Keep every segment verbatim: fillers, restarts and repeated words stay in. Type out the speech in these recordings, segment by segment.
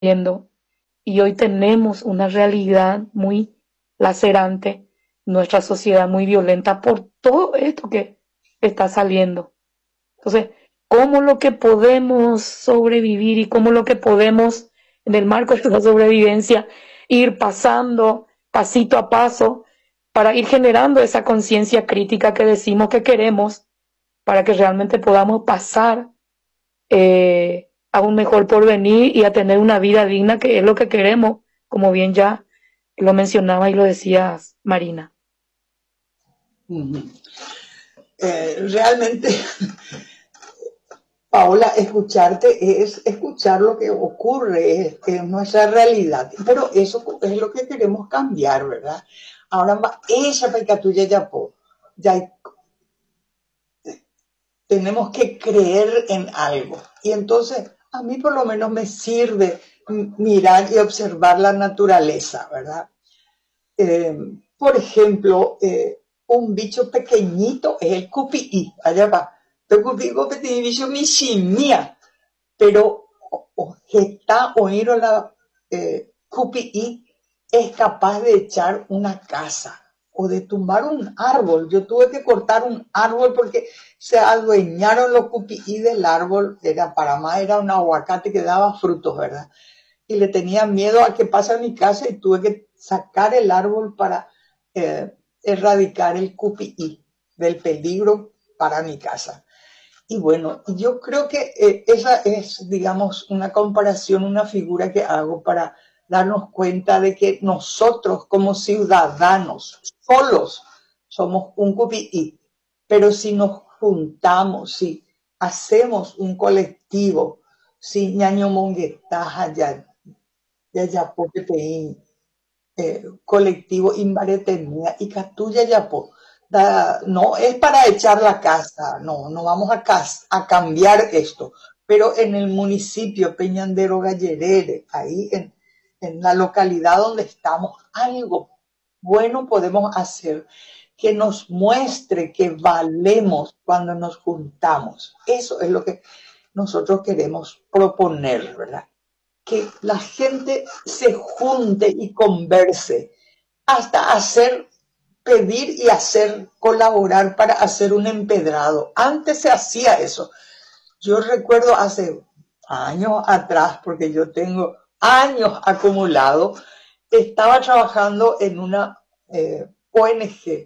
viendo. Y hoy tenemos una realidad muy lacerante, nuestra sociedad muy violenta por todo esto que está saliendo. Entonces, ¿cómo lo que podemos sobrevivir y cómo lo que podemos, en el marco de la sobrevivencia, ir pasando pasito a paso para ir generando esa conciencia crítica que decimos que queremos, para que realmente podamos pasar eh, a un mejor porvenir y a tener una vida digna, que es lo que queremos, como bien ya lo mencionaba y lo decías, Marina? Uh-huh. Eh, realmente, Paola, escucharte es escuchar lo que ocurre, es, es nuestra realidad, pero eso es lo que queremos cambiar, ¿verdad? Ahora, esa pecatuya ya, ya tenemos que creer en algo. Y entonces, a mí por lo menos me sirve mirar y observar la naturaleza, ¿verdad? Eh, por ejemplo, eh, un bicho pequeñito es el cupií, allá va. El cupií es un bicho michimía, pero está oír la eh, cupií es capaz de echar una casa o de tumbar un árbol. Yo tuve que cortar un árbol porque se adueñaron los cupií del árbol. Era para más, era un aguacate que daba frutos, ¿verdad? Y le tenía miedo a que pase a mi casa y tuve que sacar el árbol para eh, erradicar el cupií del peligro para mi casa. Y bueno, yo creo que eh, esa es, digamos, una comparación, una figura que hago para darnos cuenta de que nosotros como ciudadanos solos somos un cupií, pero si nos juntamos, si hacemos un colectivo, si ñaño monguetaja ya ya ya porque te eh, colectivo imbaretenía y catuya ya po da, no es para echar la casa, no, no vamos a, cas, a cambiar esto, pero en el municipio Peñandero Gallerere, ahí en, en la localidad donde estamos, algo bueno podemos hacer que nos muestre que valemos cuando nos juntamos. Eso es lo que nosotros queremos proponer, ¿verdad? Que la gente se junte y converse, hasta hacer, pedir y hacer, colaborar para hacer un empedrado. Antes se hacía eso. Yo recuerdo hace años atrás, porque yo tengo años acumulados, estaba trabajando en una eh, O N G,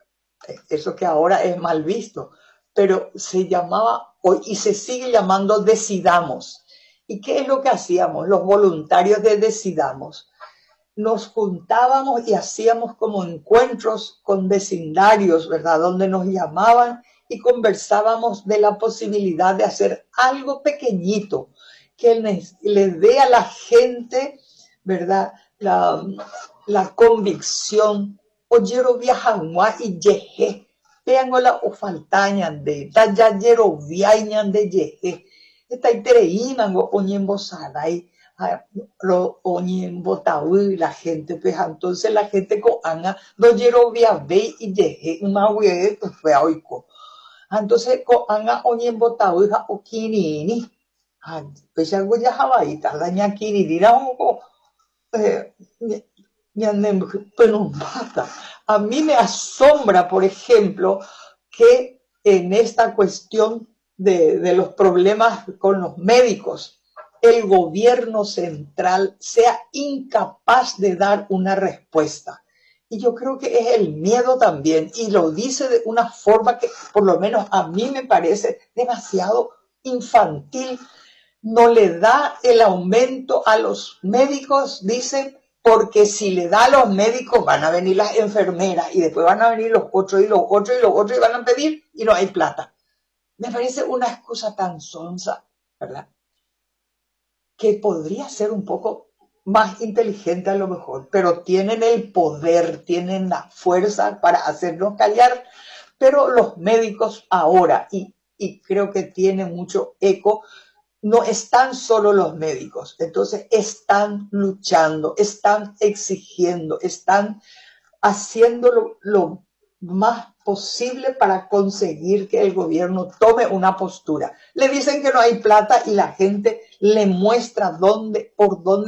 eso que ahora es mal visto, pero se llamaba, y se sigue llamando Decidamos. ¿Y qué es lo que hacíamos? Los voluntarios de Decidamos. Nos juntábamos y hacíamos como encuentros con vecindarios, ¿verdad? Donde nos llamaban y conversábamos de la posibilidad de hacer algo pequeñito que les, les dé a la gente, ¿verdad? La, la convicción. Oyero viajangua y yeje. Peangola o faltaña de tallayero viaña de yeje. Esta itereimango oñembo saray. Lo oñembo taui la gente, pues entonces la gente coanga no yero viabe y yeje una hueá pues fue a oico. Entonces coanga oñembo taui ja o kirini. Pues algo ya jabaita, la ña kirini era un poco eh, a mí me asombra, por ejemplo, que en esta cuestión de, de los problemas con los médicos, el gobierno central sea incapaz de dar una respuesta. Y yo creo que es el miedo también, y lo dice de una forma que por lo menos a mí me parece demasiado infantil. No le da el aumento a los médicos, dicen, porque si le da a los médicos van a venir las enfermeras y después van a venir los otros y los otros y los otros y van a pedir y no hay plata. Me parece una excusa tan sonsa, ¿verdad? Que podría ser un poco más inteligente a lo mejor, pero tienen el poder, tienen la fuerza para hacernos callar, pero los médicos ahora, y, y creo que tiene mucho eco, no están solo los médicos, entonces están luchando, están exigiendo, están haciendo lo, lo, más posible para conseguir que el gobierno tome una postura. Le dicen que no hay plata y la gente le muestra dónde, por dónde